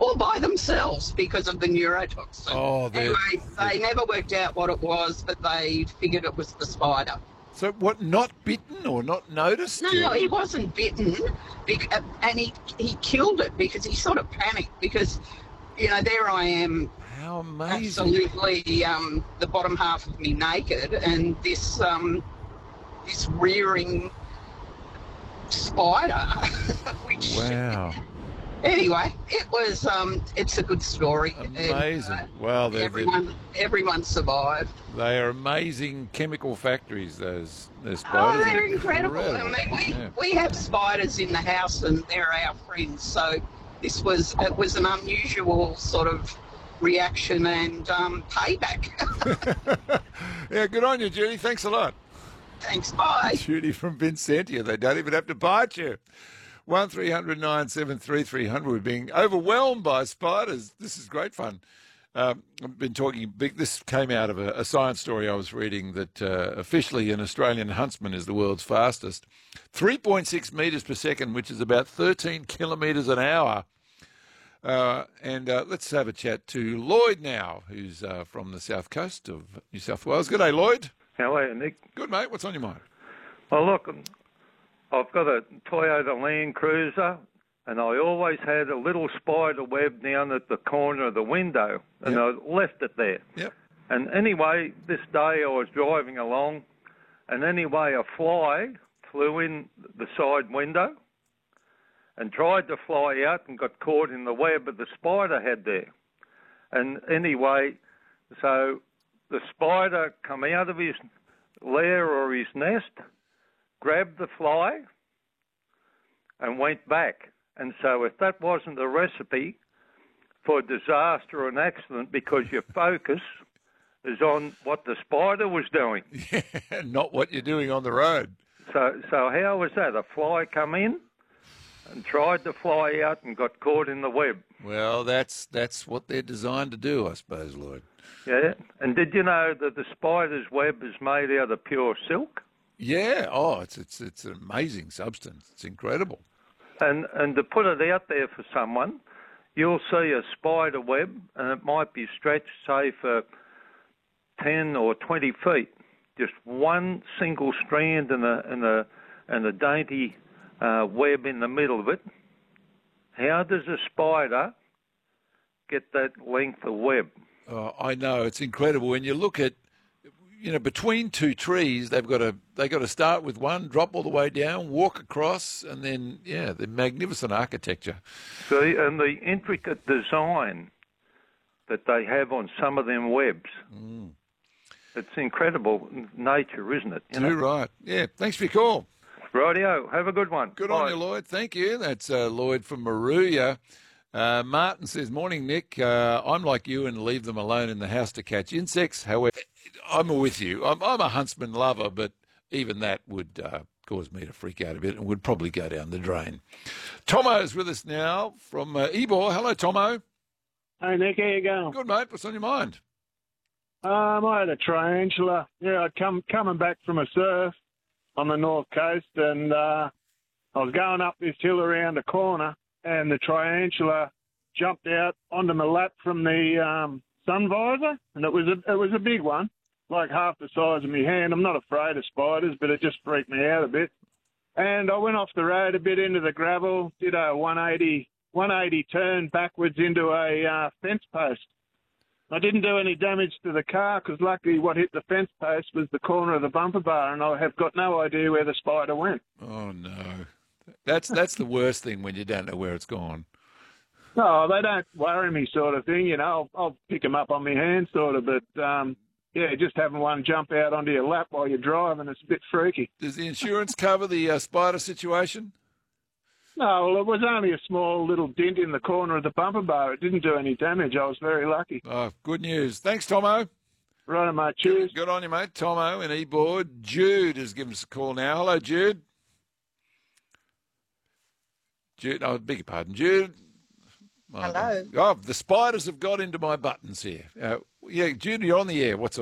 all by themselves because of the neurotoxin. Oh, anyway, they never worked out what it was, but they figured it was the spider. So what, not bitten or not noticed? No, he wasn't bitten, and he killed it because he sort of panicked because, there I am. How amazing. Absolutely, the bottom half of me naked, and this rearing spider. Wow. Anyway, it's a good story. Amazing. And, wow. everyone survived. They are amazing chemical factories, those spiders. Oh, they're incredible. I mean, we have spiders in the house and they're our friends. So it was an unusual sort of reaction and payback. Yeah, good on you, Judy. Thanks a lot. Thanks, bye. Judy from Vincentia. They don't even have to bite you. 1300 973 300. We're being overwhelmed by spiders. This is great fun. I've been talking big. This came out of a science story I was reading that officially an Australian huntsman is the world's fastest. 3.6 metres per second, which is about 13 kilometres an hour. Let's have a chat to Lloyd now, who's from the south coast of New South Wales. Good day, Lloyd. How are you, Nick? Good, mate. What's on your mind? Well, look, I've got a Toyota Land Cruiser, and I always had a little spider web down at the corner of the window, and I left it there. Yep. And anyway, this day I was driving along, and anyway, a fly flew in the side window and tried to fly out and got caught in the web that the spider had there. And anyway, so the spider come out of his lair or his nest, grabbed the fly, and went back. And so if that wasn't a recipe for disaster or an accident because your focus is on what the spider was doing. Yeah, not what you're doing on the road. So how was that? A fly come in and tried to fly out and got caught in the web. Well, that's what they're designed to do, I suppose, Lloyd. Yeah. And did you know that the spider's web is made out of pure silk? Yeah. Oh, it's an amazing substance. It's incredible. And to put it out there for someone, you'll see a spider web, and it might be stretched, say, for 10 or 20 feet. Just one single strand and a dainty web in the middle of it. How does a spider get that length of web? Oh, I know, it's incredible. When you look at, between two trees, they've got to start with one, drop all the way down, walk across, and then the magnificent architecture. See, and the intricate design that they have on some of them webs. Mm. It's incredible nature, isn't it? Too right. Yeah. Thanks for your call. Rightio. Have a good one. Good Bye. on you, Lloyd. Thank you. That's Lloyd from Maruya. Martin says, morning, Nick. I'm like you and leave them alone in the house to catch insects. However, I'm with you. I'm a huntsman lover, but even that would cause me to freak out a bit and would probably go down the drain. Tomo's with us now from Ebor. Hello, Tomo. Hey, Nick. How you going? Good, mate. What's on your mind? I had a tarantula. Yeah, I'd coming back from a surf on the north coast, and I was going up this hill around a corner, and the tarantula jumped out onto my lap from the sun visor, and it was a big one, like half the size of my hand. I'm not afraid of spiders, but it just freaked me out a bit. And I went off the road a bit into the gravel, did a 180 turn backwards into a fence post. I didn't do any damage to the car because luckily what hit the fence post was the corner of the bumper bar, and I have got no idea where the spider went. Oh, no. That's the worst thing when you don't know where it's gone. No, they don't worry me sort of thing, I'll pick them up on my hand sort of, but just having one jump out onto your lap while you're driving, it's a bit freaky. Does the insurance cover the spider situation? No, well, it was only a small little dent in the corner of the bumper bar. It didn't do any damage. I was very lucky. Oh, good news. Thanks, Tomo. Right, mate. Cheers. Good on you, mate. Tomo in Ebor. Jude has given us a call now. Hello, Jude. Jude, beg your pardon, Jude. Hello. Oh, the spiders have got into my buttons here. Jude, you're on the air. What's